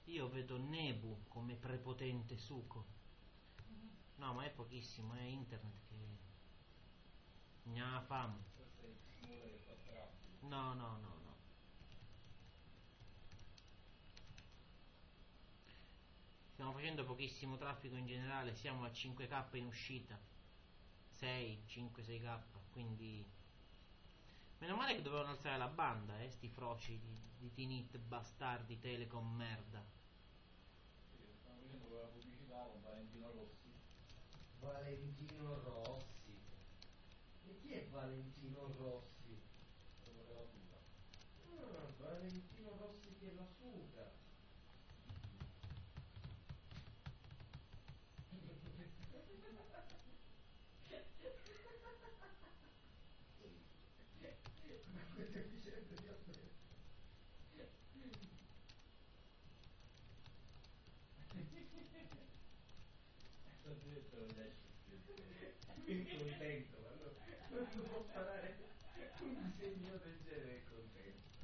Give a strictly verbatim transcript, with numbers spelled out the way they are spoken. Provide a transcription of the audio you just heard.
Io vedo Nebu come prepotente suco. No, ma è pochissimo, è internet che ne ha fame. No, no, no, no. Stiamo facendo pochissimo traffico in generale, siamo a cinque K in uscita, sei, cinque, sei K, quindi meno male che dovevano alzare la banda, eh, sti froci di, di Tinit, bastardi, Telecom, merda. Stiamo facendo quella pubblicità con Valentino Rossi. Valentino Rossi. E chi è Valentino Rossi? Ah, Valentino Rossi che la suga. Ma queste vicende di aspetta. Sto detto non riesci Quindi contento, ma non, non si può fare un disegno del genere contento.